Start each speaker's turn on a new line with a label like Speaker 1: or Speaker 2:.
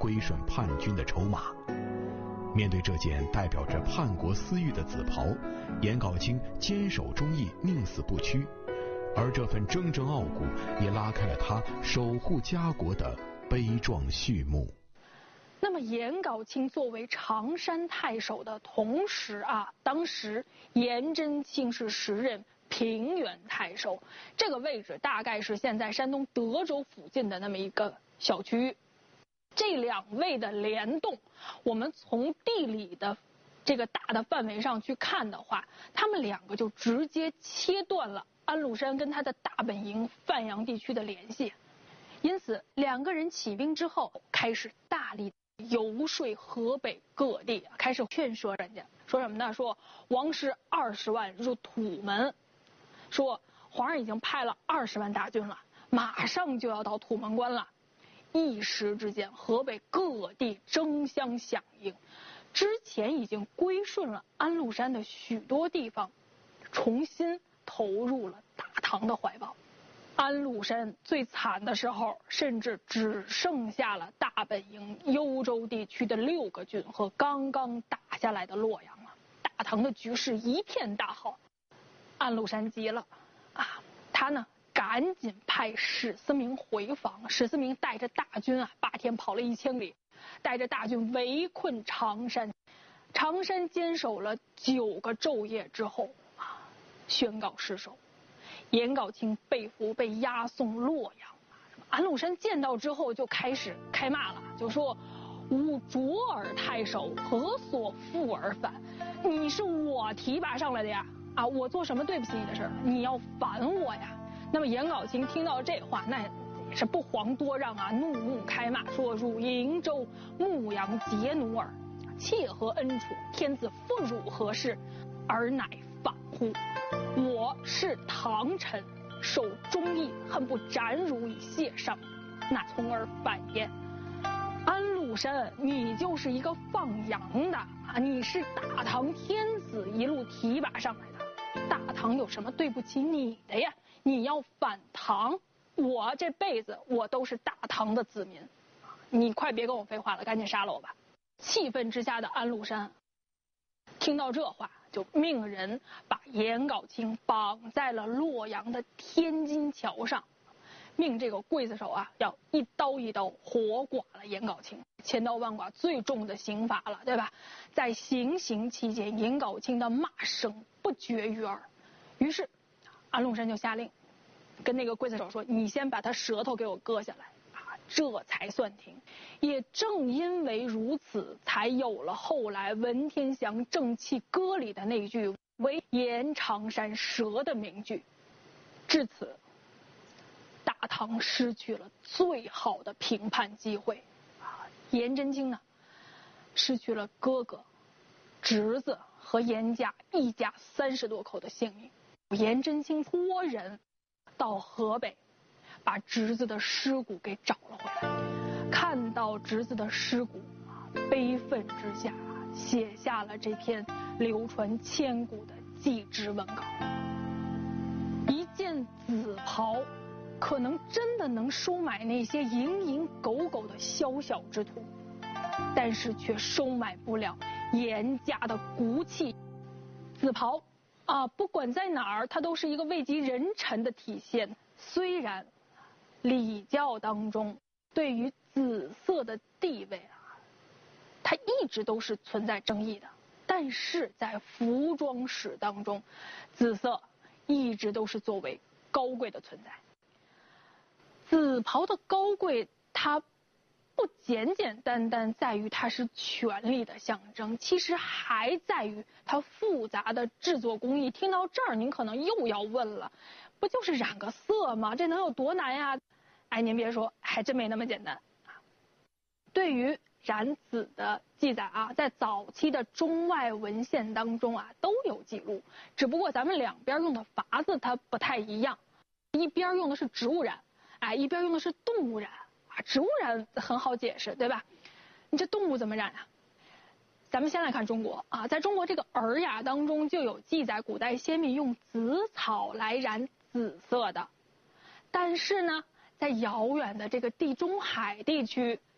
Speaker 1: 归顺叛军的筹码。面对这件代表着叛国私欲的紫袍，颜杲卿坚守忠义，宁死不屈，而这份铮铮傲骨也拉开了他守护家国的悲壮序幕。
Speaker 2: 那么颜杲卿作为常山太守的同时当时颜真卿是时任平原太守，这个位置大概是现在山东德州附近的那么一个小区域。这两位的联动，我们从地理的这个大的范围上去看的话，他们两个就直接切断了安禄山跟他的大本营范阳地区的联系。因此两个人起兵之后，开始大力游说河北各地，开始劝说人家，说什么呢？说王师20万入土门，说皇上已经派了20万大军了，马上就要到土门关了。一时之间，河北各地争相响应，之前已经归顺了安禄山的许多地方，重新投入了大唐的怀抱。安禄山最惨的时候，甚至只剩下了大本营幽州地区的6个郡和刚刚打下来的洛阳了。大唐的局势一片大好，安禄山急了他呢赶紧派史思明回防。史思明带着大军8天跑了1000里，带着大军围困常山。常山坚守了9个昼夜之后宣告失守。颜杲卿被俘，被押送洛阳。安禄山见到之后就开始开骂了，就说：“吾卓尔太守，何所负而反？你是我提拔上来的呀！我做什么对不起你的事儿？你要反我呀！”那么颜杲卿听到这话，那也是不遑多让怒目开骂，说：“汝瀛州牧羊劫奴耳，窃何恩宠？天子复汝何事？尔乃反乎？我是唐臣，守忠义，恨不斩汝以谢上，那从而反焉？安禄山，你就是一个放羊的你是大唐天子一路提拔上来的，大唐有什么对不起你的呀？你要反唐，我这辈子我都是大唐的子民，你快别跟我废话了，赶紧杀了我吧！”气愤之下的安禄山听到这话，就命人把颜杲卿绑在了洛阳的天津桥上，命这个刽子手要一刀一刀活剐了颜杲卿，千刀万剐最重的刑罚了，对吧？在行刑期间，颜杲卿的骂声不绝于耳。于是安禄山就下令跟那个刽子手说：“你先把他舌头给我割下来这才算停。”也正因为如此，才有了后来文天祥《正气歌》里的那句“唯颜长山舌”的名句。至此，大唐失去了最好的平叛机会颜真卿呢，失去了哥哥、侄子和颜家一家30多口的性命。颜真卿托人到河北，把侄子的尸骨给找了回来。看到侄子的尸骨悲愤之下写下了这篇流传千古的祭侄文稿。一件紫袍可能真的能收买那些蝇营狗苟的宵小之徒，但是却收买不了颜家的骨气。紫袍不管在哪儿，它都是一个位极人臣的体现。虽然礼教当中对于紫色的地位它一直都是存在争议的，但是在服装史当中，紫色一直都是作为高贵的存在。紫袍的高贵，它不简简单单在于它是权力的象征，其实还在于它复杂的制作工艺。听到这儿，您可能又要问了，不就是染个色吗？这能有多难呀？您别说，还真没那么简单。对于染紫的记载在早期的中外文献当中都有记录，只不过咱们两边用的法子它不太一样，一边用的是植物染，一边用的是动物染。植物染很好解释，对吧？你这动物怎么染咱们先来看中国在中国这个《尔雅》当中就有记载，古代先民用紫草来染紫色的。但是呢，在遥远的这个地中海地区，